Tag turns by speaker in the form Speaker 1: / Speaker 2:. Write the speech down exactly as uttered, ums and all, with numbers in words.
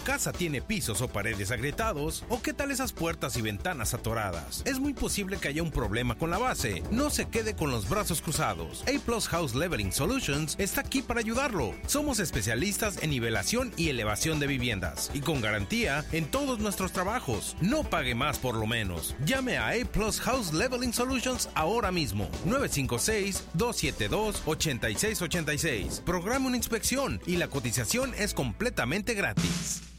Speaker 1: casa tiene pisos o paredes agrietados, ¿o qué tal esas puertas y ventanas atoradas? Es muy posible que haya un problema con la base. No se quede con los brazos cruzados. A-Plus House Leveling Solutions está aquí para ayudarlo. Somos especialistas en nivelación y elevación de viviendas, y con garantía en todos nuestros trabajos. No pague más por lo menos. Llame a A-Plus House Leveling Solutions ahora mismo. nueve cinco seis, dos siete dos, ocho seis ocho seis. Programa una inspección y la cotización es completamente gratis.